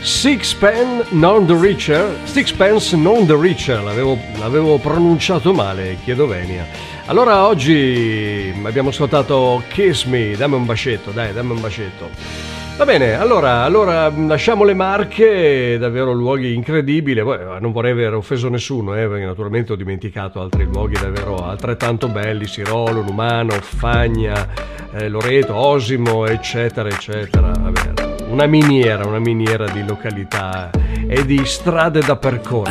Sixpence non the richer, l'avevo pronunciato male, chiedo venia. Allora oggi abbiamo ascoltato Kiss Me, dammi un bacetto, dammi un bacetto. Va bene, allora lasciamo le Marche, davvero luoghi incredibili. Non vorrei aver offeso nessuno, perché naturalmente ho dimenticato altri luoghi davvero altrettanto belli, Sirolo, Numano, Fagna, Loreto, Osimo, eccetera, eccetera. Vabbè, una miniera di località e di strade da percorrere.